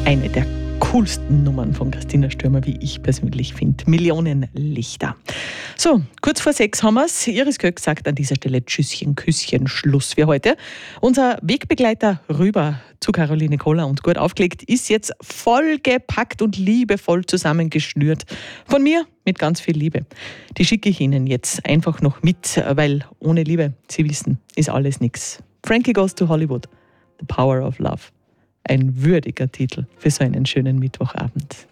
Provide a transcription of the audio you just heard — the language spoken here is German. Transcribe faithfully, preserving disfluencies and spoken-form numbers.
Eine der coolsten Nummern von Christina Stürmer, wie ich persönlich finde. Millionenlichter. So, kurz vor sechs haben wir es. Iris Köck sagt an dieser Stelle Tschüsschen, Küsschen, Schluss für heute. Unser Wegbegleiter rüber zu Caroline Koller und gut aufgelegt ist jetzt vollgepackt und liebevoll zusammengeschnürt. Von mir mit ganz viel Liebe. Die schicke ich Ihnen jetzt einfach noch mit, weil ohne Liebe, Sie wissen, ist alles nix. Frankie Goes to Hollywood. The Power of Love. Ein würdiger Titel für so einen schönen Mittwochabend.